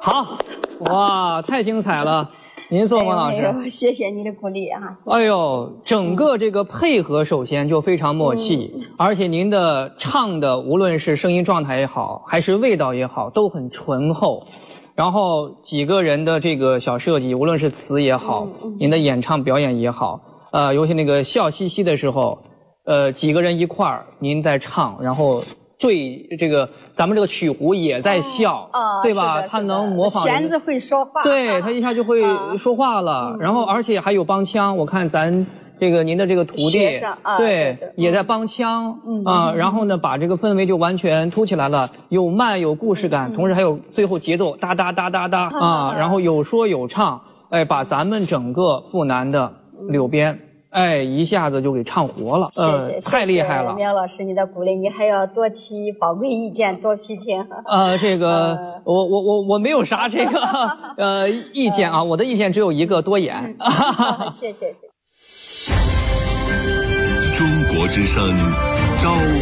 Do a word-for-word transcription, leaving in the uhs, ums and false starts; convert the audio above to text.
好，哇，太精彩了！您坐，王老师。 哎、谢谢你的鼓励啊！ 哎呦，整个这个配合首先就非常默契，嗯、而且您的唱的无论是声音状态也好，还是味道也好，都很醇厚。然后几个人的这个小设计，无论是词也好，嗯嗯、您的演唱表演也好，呃，尤其那个笑嘻嘻的时候，呃，几个人一块儿，您在唱，然后。对，这个咱们这个曲胡也在笑， 哦、 对吧？他能模仿。 弦子会说话， 对他一下就会说话了。嗯、然后而且还有帮腔，我看咱这个您的这个徒弟， 啊、 对，对也在帮腔、嗯、啊。然后呢，把这个氛围就完全凸起来了，有慢有故事感，嗯、同时还有最后节奏哒哒哒哒哒、嗯、啊，然后有说有唱，哎，把咱们整个阜南的柳边。哎，一下子就给唱活了， 呃，谢谢太厉害了！ 苗老师，你的鼓励，你还要多提宝贵意见，多批评。 呃，这个，呃、我我我我没有啥这个呃意见啊，我的意见只有一个，多演。 嗯、谢谢谢。 中国之声，招